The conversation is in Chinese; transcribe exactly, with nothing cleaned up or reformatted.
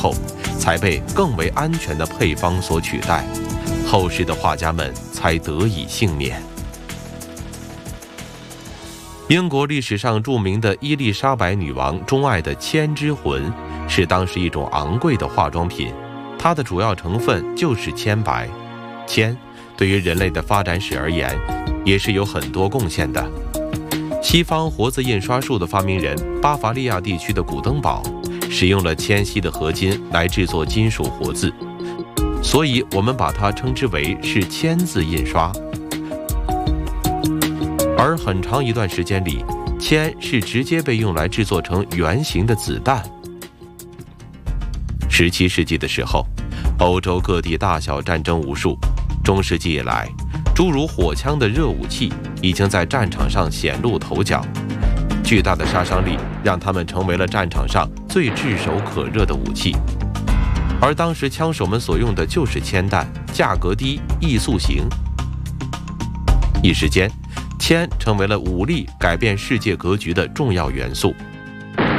后，才被更为安全的配方所取代，后世的画家们才得以幸免。英国历史上著名的伊丽莎白女王钟爱的铅之魂是当时一种昂贵的化妆品，它的主要成分就是铅白。铅对于人类的发展史而言也是有很多贡献的。西方活字印刷术的发明人巴伐利亚地区的古登堡使用了铅锡的合金来制作金属活字，所以我们把它称之为是铅字印刷。而很长一段时间里，铅是直接被用来制作成圆形的子弹。十七世纪的时候，欧洲各地大小战争无数，中世纪以来，诸如火枪的热武器已经在战场上显露头角，巨大的杀伤力让它们成为了战场上最炙手可热的武器。而当时枪手们所用的就是铅弹，价格低，易塑形。一时间，铅成为了武力改变世界格局的重要元素。